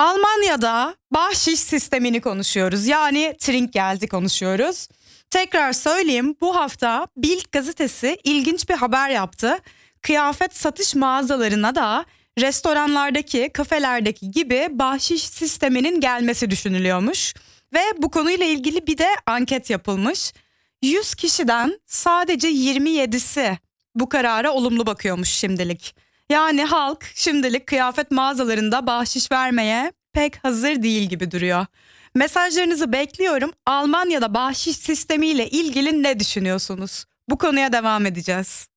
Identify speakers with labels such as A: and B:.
A: Almanya'da bahşiş sistemini konuşuyoruz. Yani Trinkgeld'i konuşuyoruz. Tekrar söyleyeyim, bu hafta Bild gazetesi ilginç bir haber yaptı. Kıyafet satış mağazalarına da restoranlardaki, kafelerdeki gibi bahşiş sisteminin gelmesi düşünülüyormuş. Ve bu konuyla ilgili bir de anket yapılmış. 100 kişiden sadece 27'si bu karara olumlu bakıyormuş şimdilik. Yani halk şimdilik kıyafet mağazalarında bahşiş vermeye pek hazır değil gibi duruyor. Mesajlarınızı bekliyorum. Almanya'da bahşiş sistemiyle ilgili ne düşünüyorsunuz? Bu konuya devam edeceğiz.